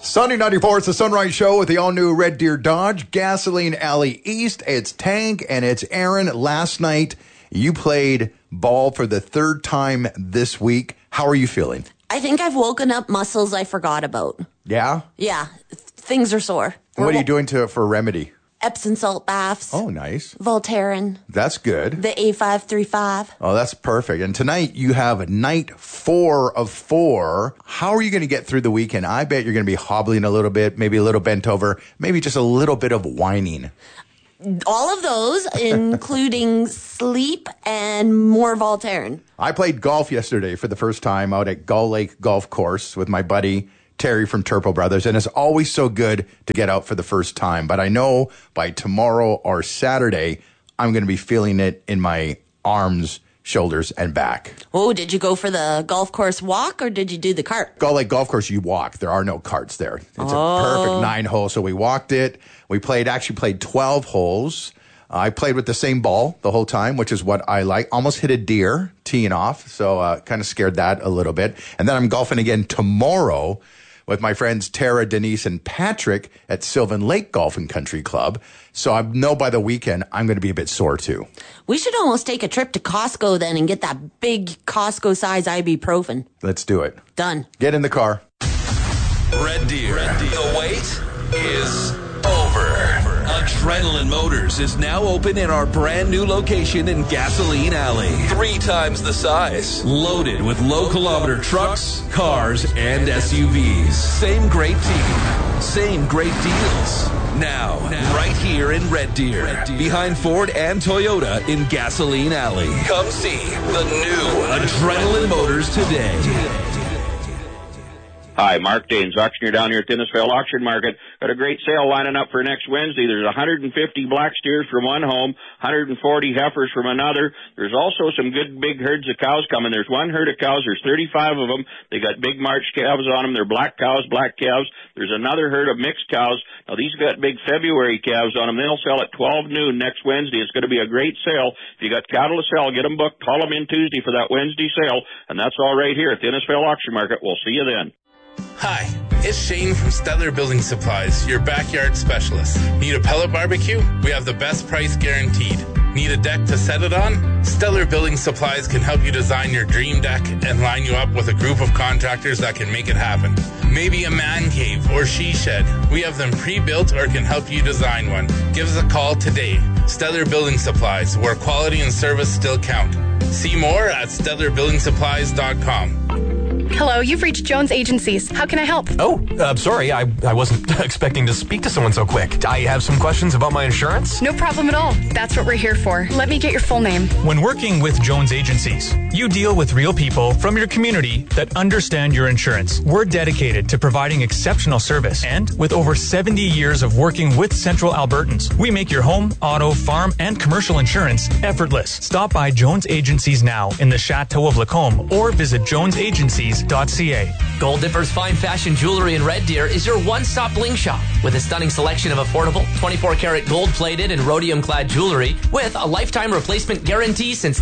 Sunday 94, it's the Sunrise Show with the all-new Red Deer Dodge, Gasoline Alley East. It's Tank and it's Aaron. Last night, you played ball for the third time this week. How are you feeling? I think I've woken up muscles I forgot about. Yeah? Yeah. Things are sore. What are you doing for a remedy? Epsom salt baths. Oh, nice. Voltaren. That's good. The A535. Oh, that's perfect. And tonight you have night 4 of 4. How are you going to get through the weekend? I bet you're going to be hobbling a little bit, maybe a little bent over, maybe just a little bit of whining. All of those, including sleep and more Voltaren. I played golf yesterday for the first time out at Gull Lake Golf Course with my buddy Terry from Turpo Brothers, and it's always so good to get out for the first time. But I know by tomorrow or Saturday, I'm going to be feeling it in my arms, shoulders, and back. Oh, did you go for the golf course walk or did you do the cart? Gull Lake Golf Course, you walk. There are no carts there. It's a perfect 9 holes. So we walked it. We actually played 12 holes. I played with the same ball the whole time, which is what I like. Almost hit a deer teeing off, so kind of scared that a little bit. And then I'm golfing again tomorrow with my friends Tara, Denise, and Patrick at Sylvan Lake Golf and Country Club. So I know by the weekend I'm going to be a bit sore too. We should almost take a trip to Costco then and get that big Costco-size ibuprofen. Let's do it. Done. Get in the car. Red Deer. The wait is over. Adrenaline Motors is now open in our brand new location in Gasoline Alley. 3 times the size. Loaded with low-kilometer trucks, cars, and SUVs. Same great team. Same great deals. Now, right here in Red Deer. Behind Ford and Toyota in Gasoline Alley. Come see the new Adrenaline Motors today. Hi, Mark Danes, auctioneer down here at Innisfail Auction Market. Got a great sale lining up for next Wednesday. There's 150 black steers from one home, 140 heifers from another. There's also some good big herds of cows coming. There's one herd of cows. There's 35 of them. They got big March calves on them. They're black cows, black calves. There's another herd of mixed cows. Now, these got big February calves on them. They'll sell at 12 noon next Wednesday. It's going to be a great sale. If you got cattle to sell, get them booked. Call them in Tuesday for that Wednesday sale. And that's all right here at the Innisfail Auction Market. We'll see you then. Hi, it's Shane from Stellar Building Supplies, your backyard specialist. Need a pellet barbecue? We have the best price guaranteed. Need a deck to set it on? Stellar Building Supplies can help you design your dream deck and line you up with a group of contractors that can make it happen. Maybe a man cave or she shed. We have them pre-built or can help you design one. Give us a call today. Stellar Building Supplies, where quality and service still count. See more at stellarbuildingsupplies.com. Hello, you've reached Jones Agencies. How can I help? Oh, sorry, I wasn't expecting to speak to someone so quick. I have some questions about my insurance. No problem at all. That's what we're here for. Let me get your full name. When working with Jones Agencies, you deal with real people from your community that understand your insurance. We're dedicated to providing exceptional service, and with over 70 years of working with Central Albertans, we make your home, auto, farm, and commercial insurance effortless. Stop by Jones Agencies now in the Chateau of Lacombe or visit jonesagencies.ca. Gold Dipper's fine fashion jewelry in Red Deer is your one-stop bling shop with a stunning selection of affordable 24-karat gold-plated and rhodium-clad jewelry with a lifetime replacement guarantee since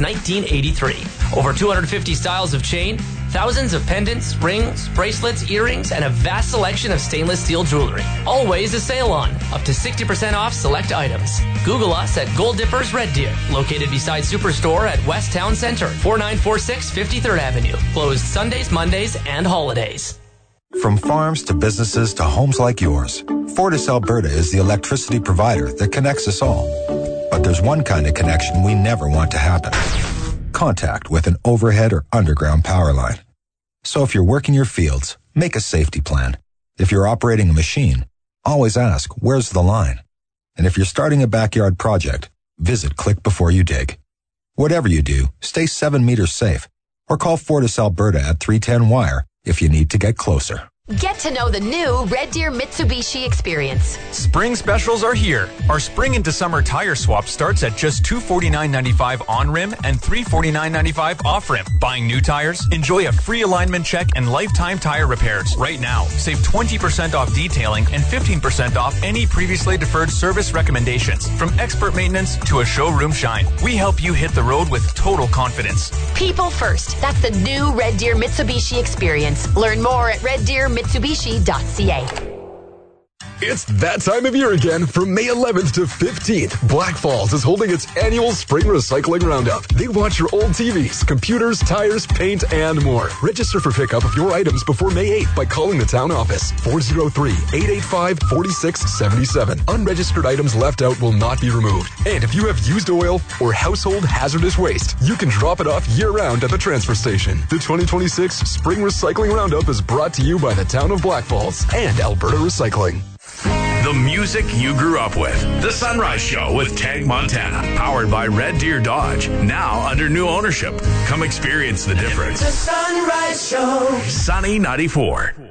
1983. Over 250 styles of chain, thousands of pendants, rings, bracelets, earrings, and a vast selection of stainless steel jewelry. Always a sale on, up to 60% off select items. Google us at Gold Dippers Red Deer, located beside Superstore at West Town Center, 4946 53rd Avenue. Closed Sundays, Mondays, and holidays. From farms to businesses to homes like yours, Fortis Alberta is the electricity provider that connects us all. But there's one kind of connection we never want to happen. Contact with an overhead or underground power line. So if you're working your fields, make a safety plan. If you're operating a machine, always ask, where's the line? And if you're starting a backyard project, visit Click Before You Dig. Whatever you do, stay 7 meters safe or call Fortis Alberta at 310-WIRE if you need to get closer. Get to know the new Red Deer Mitsubishi experience. Spring specials are here. Our spring into summer tire swap starts at just $249.95 on rim and $349.95 off rim. Buying new tires? Enjoy a free alignment check and lifetime tire repairs. Right now, save 20% off detailing and 15% off any previously deferred service recommendations. From expert maintenance to a showroom shine, we help you hit the road with total confidence. People first. That's the new Red Deer Mitsubishi experience. Learn more at reddeermitsubishi.ca. reddeermitsubishi.ca. It's that time of year again. From May 11th to 15th, Black Falls is holding its annual Spring Recycling Roundup. They want your old TVs, computers, tires, paint, and more. Register for pickup of your items before May 8th by calling the town office, 403-885-4677. Unregistered items left out will not be removed. And if you have used oil or household hazardous waste, you can drop it off year-round at the transfer station. The 2026 Spring Recycling Roundup is brought to you by the town of Black Falls and Alberta Recycling. The music you grew up with. The Sunrise Show with Tag Montana. Powered by Red Deer Dodge. Now under new ownership. Come experience the difference. The Sunrise Show. Sunny 94.